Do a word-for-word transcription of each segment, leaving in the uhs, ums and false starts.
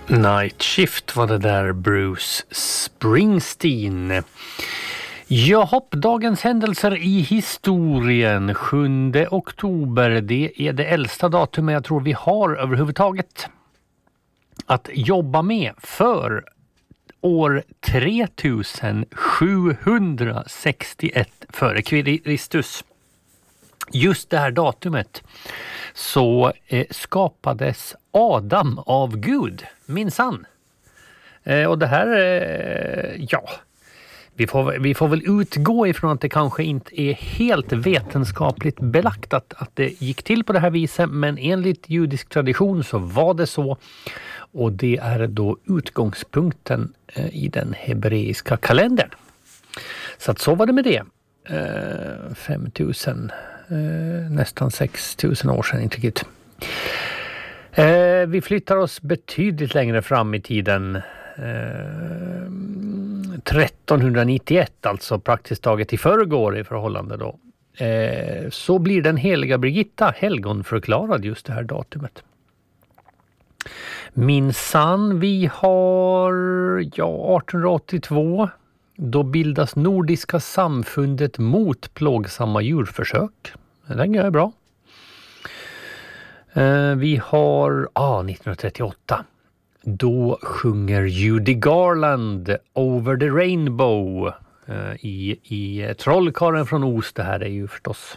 Night Shift var det där, Bruce Springsteen. Ja, dagens händelser i historien. sjunde oktober, det är det äldsta datumet jag tror vi har överhuvudtaget att jobba med. För år tre tusen sjuhundrasextioett före Kristus. Just det här datumet så eh, skapades Adam av Gud, minsann. Eh, och det här, eh, ja, vi får, vi får väl utgå ifrån att det kanske inte är helt vetenskapligt belagt att, att det gick till på det här viset, men enligt judisk tradition så var det så. Och det är då utgångspunkten eh, i den hebreiska kalendern. Så att så var det med det. Eh, femtusen Eh, nästan sex tusen år sedan, inte riktigt. Eh, vi flyttar oss betydligt längre fram i tiden. Eh, trettonhundranittioett, alltså praktiskt taget i förrgår i förhållande då. Eh, så blir den heliga Birgitta helgonförklarad just det här datumet. Minsann, vi har ja, artonhundraåttiotvå. Då bildas Nordiska samfundet mot plågsamma djurförsök. Det är bra. Eh, vi har ah, nittonhundratrettioåtta. Då sjunger Judy Garland Over the Rainbow eh, i, i Trollkarlen från Oz. Det här är ju förstås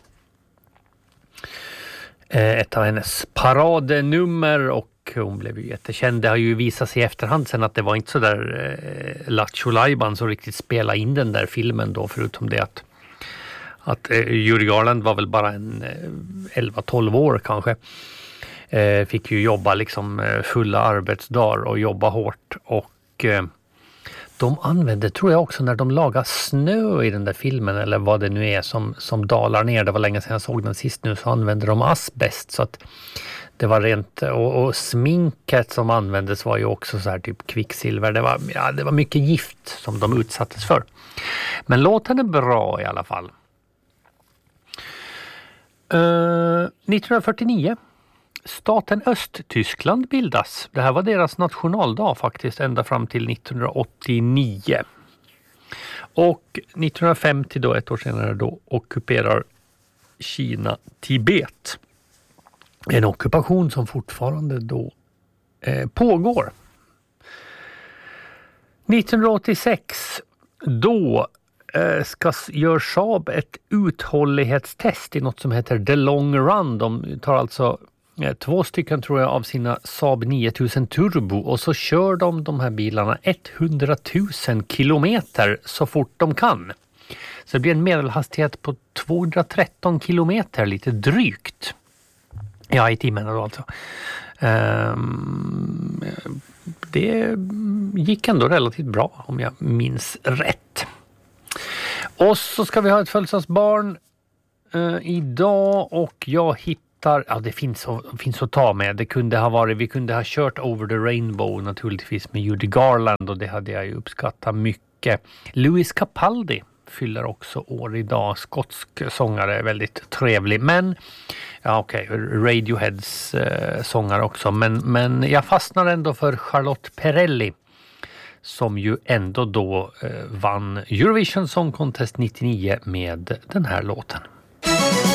eh, ett av hennes paradenummer, och hon blev ju jättekänd. Det har ju visat sig i efterhand sen att det var inte så där eh, Lattjo Lajban som riktigt spela in den där filmen då, förutom det att att eh, Judy Garland var väl bara en eh, elva tolv år kanske. Eh, fick ju jobba liksom eh, fulla arbetsdagar och jobba hårt, och eh, de använde, tror jag också, när de lagar snö i den där filmen eller vad det nu är som, som dalar ner. Det var länge sedan jag såg den sist nu, så använde de asbest, så att det var rent, och, och sminket som användes var ju också så här typ kvicksilver. Det var, ja, det var mycket gift som de utsattes för. Men låten är bra i alla fall. Uh, nittonhundrafyrtionio. Staten Östtyskland bildas. Det här var deras nationaldag faktiskt ända fram till nittonhundraåttionio. Och nittonhundrafemtio då, ett år senare, då ockuperar Kina Tibet. En ockupation som fortfarande då eh, pågår. nittonhundraåttiosex, då eh, ska gör Saab ett uthållighetstest i något som heter The Long Run. De tar alltså eh, två stycken, tror jag, av sina Saab nio tusen Turbo, och så kör de de här bilarna hundratusen kilometer så fort de kan. Så det blir en medelhastighet på tvåhundratretton kilometer, lite drygt. Ja, i timmen då alltså. Um, det gick ändå relativt bra om jag minns rätt. Och så ska vi ha ett födelsedagsbarn uh, idag, och jag hittar, ja det finns, finns att ta med. Det kunde ha varit, vi kunde ha kört Over the Rainbow naturligtvis med Judy Garland, och det hade jag ju uppskattat mycket. Louis Capaldi fyller också år idag, skotsk sångare, väldigt trevlig, men ja okej, okay, Radioheads eh, sångare också, men, men jag fastnar ändå för Charlotte Perrelli, som ju ändå då eh, vann Eurovision Song Contest nittionio med den här låten.